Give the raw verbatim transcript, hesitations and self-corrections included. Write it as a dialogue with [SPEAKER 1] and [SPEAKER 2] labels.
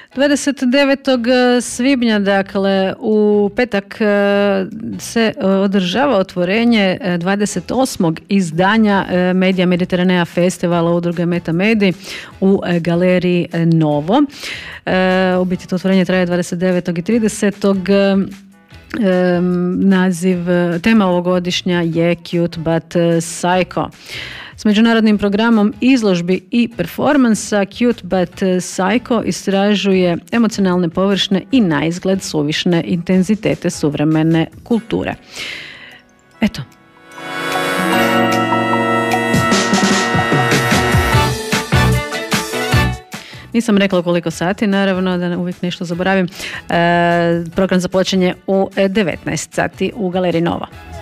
[SPEAKER 1] dvadeset devetog svibnja, dakle u petak, se održava otvorenje dvadeset osmog izdanja Medija Mediteranea festivala udruge Metamedi u galeriji Novo. U biti to otvorenje traje dvadeset devetog i tridesetog Naziv, tema ovogodišnja je Cute but Psycho. S međunarodnim programom izložbi i performansa Cute but Psycho istražuje emocionalne, površne i naizgled suvišne intenzitete suvremene kulture. Eto. Nisam rekla koliko sati, naravno, da uvijek nešto zaboravim. E, program započinje u devetnaest sati u Galeriji Nova.